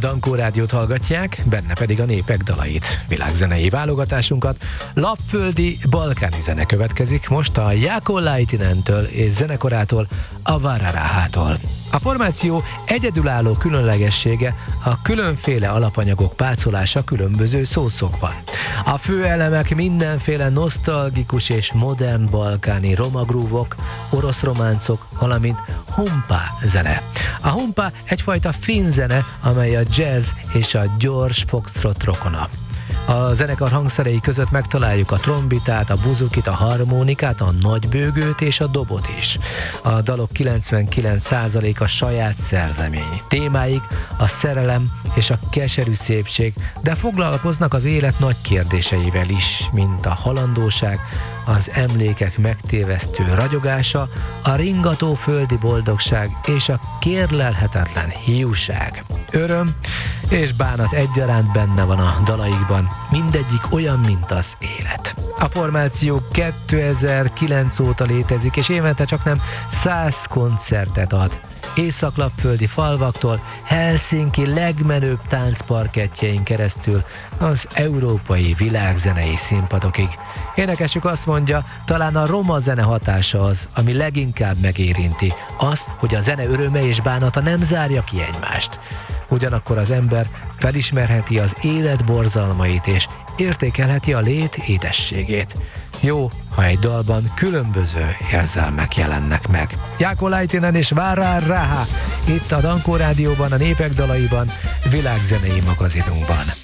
Dankó Rádiót hallgatják, benne pedig a népek dalait, világzenei válogatásunkat. Lapföldi balkáni zene következik most a Jaakko Laitinentől és zenekarától, a Vaararahától. A formáció egyedülálló különlegessége a különféle alapanyagok pácolása különböző szószokban. A fő elemek mindenféle nosztalgikus és modern balkáni romagrúvok, orosz románcok, valamint humpa zene. A humpa egyfajta finn zene, amely a jazz és a gyors foxtrot rokona. A zenekar hangszerei között megtaláljuk a trombitát, a buzukit, a harmonikát, a nagybőgőt és a dobot is. A dalok 99%-a saját szerzemény. Témáik a szerelem és a keserű szépség, de foglalkoznak az élet nagy kérdéseivel is, mint a halandóság, az emlékek megtévesztő ragyogása, a ringató földi boldogság és a kérlelhetetlen hiúság. Öröm és bánat egyaránt benne van a dalaikban, mindegyik olyan, mint az élet. A formáció 2009 óta létezik, és évente csaknem 100 koncertet ad. Észak-lapföldi falvaktól Helsinki legmenőbb táncparkettjein keresztül az európai világzenei színpadokig. Énekesük azt mondja, talán a roma zene hatása az, ami leginkább megérinti. Az, hogy a zene öröme és bánata nem zárja ki egymást. Ugyanakkor az ember felismerheti az élet borzalmait és értékelheti a lét édességét. Jó, ha egy dalban különböző érzelmek jelennek meg. Jaakko Laitinen és Vaararaha itt a Dankó Rádióban, a népek dalaiban, világzenei magazinunkban.